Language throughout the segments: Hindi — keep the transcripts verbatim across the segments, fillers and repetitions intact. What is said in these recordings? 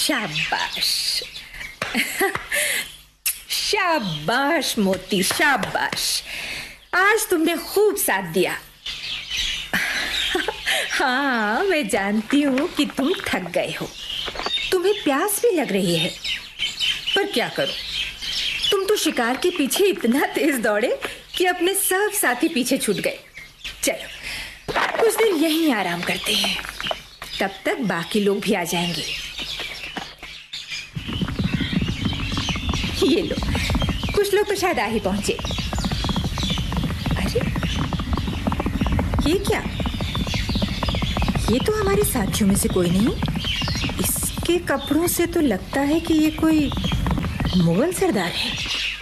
शाबाश शाबाश मोती, शाबाश। आज तुमने खूब साथ दिया। हाँ, मैं जानती हूँ कि तुम थक गए हो, तुम्हें प्यास भी लग रही है, पर क्या करो, तुम तो शिकार के पीछे इतना तेज दौड़े कि अपने सब साथी पीछे छूट गए। चलो कुछ देर यहीं आराम करते हैं, तब तक बाकी लोग भी आ जाएंगे। ये लो, कुछ लोग तो शायद आ ही पहुंचे। अरे ये क्या, ये तो हमारे साथियों में से कोई नहीं। इसके कपड़ों से तो लगता है कि ये कोई मुगल सरदार है।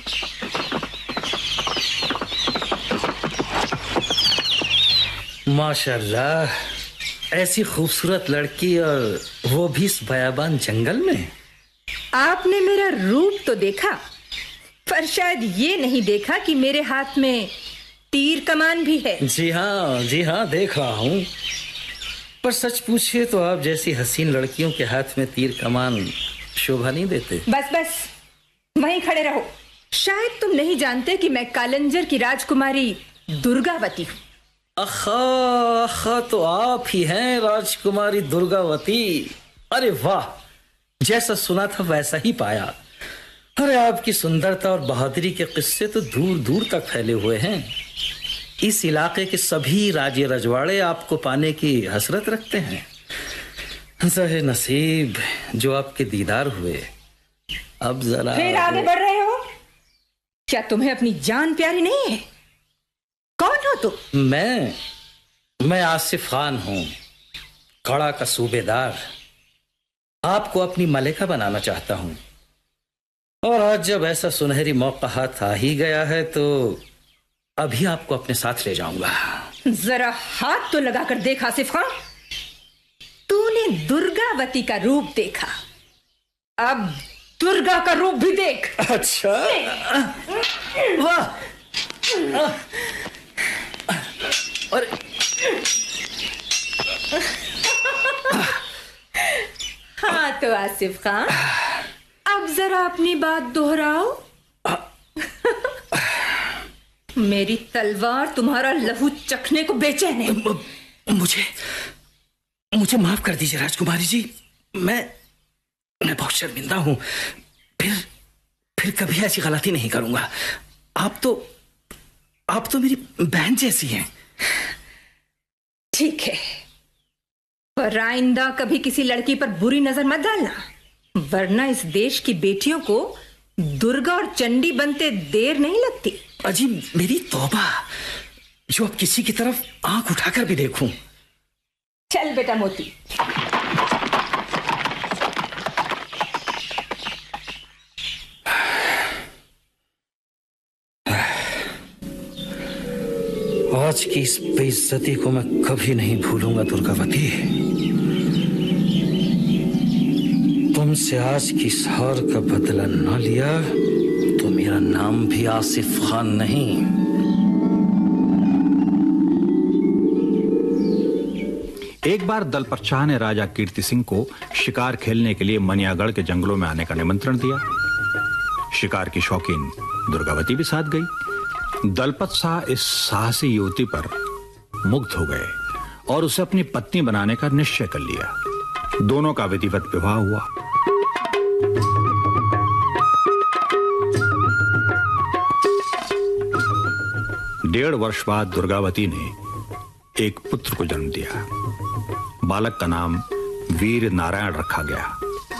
माशाल्लाह, ऐसी खूबसूरत लड़की और वो भी इस बयाबान जंगल में। आपने मेरा रूप तो देखा, पर शायद ये नहीं देखा कि मेरे हाथ में तीर कमान भी है। जी हाँ, जी हाँ, देख रहा हूँ। पर सच पूछिए तो आप जैसी हसीन लड़कियों के हाथ में तीर कमान शोभा नहीं देते। बस बस वहीं खड़े रहो। शायद तुम नहीं जानते कि मैं कालंजर की राजकुमारी दुर्गावती हूँ। अखा अखा, तो आप ही हैं राजकुमारी दुर्गावती। अरे वाह, जैसा सुना था वैसा ही पाया। अरे आपकी सुंदरता और बहादुरी के किस्से तो दूर दूर तक फैले हुए हैं। इस इलाके के सभी राजे रजवाड़े आपको पाने की हसरत रखते हैं। ज़ाहिर नसीब जो आपके दीदार हुए। अब जरा फिर आगे बढ़ रहे हो? क्या तुम्हें अपनी जान प्यारी नहीं है? कौन हो तुम? मैं मैं आसिफ खान हूं, कड़ा का सूबेदार। आपको अपनी मलिका बनाना चाहता हूं, और आज जब ऐसा सुनहरी मौका हाथ आ ही गया है तो अभी आपको अपने साथ ले जाऊंगा। जरा हाथ तो लगा कर देख आसिफ खान, तूने दुर्गावती का रूप देखा, अब दुर्गा का रूप भी देख। अच्छा, वाह। और हाँ तो आसिफ खान, अब जरा अपनी बात दोहराओ। मेरी तलवार तुम्हारा लहू चखने को बेचैन है। मुझे मुझे माफ कर दीजिए राजकुमारी जी, मैं मैं बहुत शर्मिंदा हूं। फिर फिर कभी ऐसी गलती नहीं करूंगा। आप तो आप तो मेरी बहन जैसी हैं। ठीक है, पर आइंदा कभी किसी लड़की पर बुरी नजर मत डालना, वरना इस देश की बेटियों को दुर्गा और चंडी बनते देर नहीं लगती। अजी मेरी तौबा, जो अब किसी की तरफ आंख उठाकर भी देखूं। चल बेटा मोती। आज की इस बेइज्जती को मैं कभी नहीं भूलूंगा दुर्गावती। तुमसे आज की इस हार का बदला न लिया तो मेरा नाम भी आसिफ खान नहीं। एक बार दलपत शाह ने राजा कीर्ति सिंह को शिकार खेलने के लिए मनियागढ़ के जंगलों में आने का निमंत्रण दिया। शिकार की शौकीन दुर्गावती भी साथ गई। दलपत शाह इस साहसी युवती पर मुग्ध हो गए और उसे अपनी पत्नी बनाने का निश्चय कर लिया। दोनों का विधिवत विवाह हुआ। डेढ़ वर्ष बाद दुर्गावती ने एक पुत्र को जन्म दिया। बालक का नाम वीर नारायण रखा गया।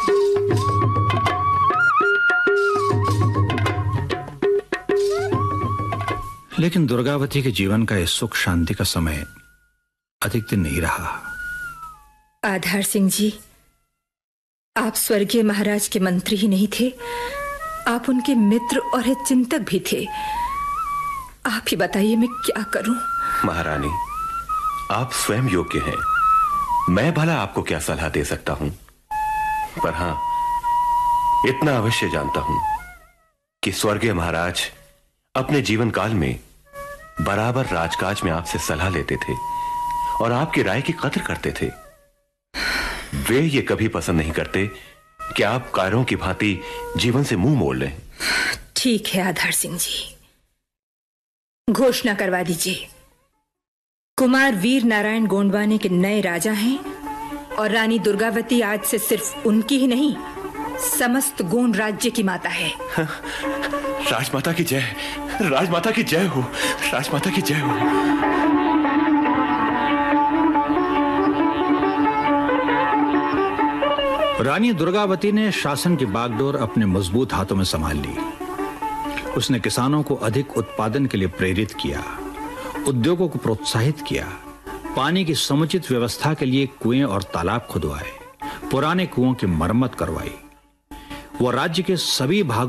लेकिन दुर्गावती के जीवन का इस सुख शांति का समय अधिक दिन नहीं रहा। आधार सिंह जी, आप स्वर्गीय महाराज के मंत्री ही नहीं थे, आप उनके मित्र और चिंतक भी थे। आप ही बताइए मैं क्या करूं? महारानी, आप स्वयं योग्य हैं, मैं भला आपको क्या सलाह दे सकता हूं। पर हां, इतना अवश्य जानता हूं कि स्वर्गीय महाराज अपने जीवन काल में बराबर राजकाज में आपसे सलाह लेते थे और आपकी राय की कदर करते थे। वे ये कभी पसंद नहीं करते कि आप कायरों की भांति जीवन से मुंह मोड़ लें। ठीक है आधार सिंह जी, घोषणा करवा दीजिए। कुमार वीर नारायण गोंडवाने के नए राजा हैं और रानी दुर्गावती आज से सिर्फ उनकी ही नहीं, समस्त गोंड राज्य की माता है। राजमाता की जय, राजमाता की जय हो, राजमाता की जय हो। रानी दुर्गावती ने शासन की बागडोर अपने मजबूत हाथों में संभाल ली। उसने किसानों को अधिक उत्पादन के लिए प्रेरित किया, उद्योगों को प्रोत्साहित किया, पानी की समुचित व्यवस्था के लिए कुएं और तालाब खुदवाए, पुराने कुओं की मरम्मत करवाई। वह राज्य के सभी भागों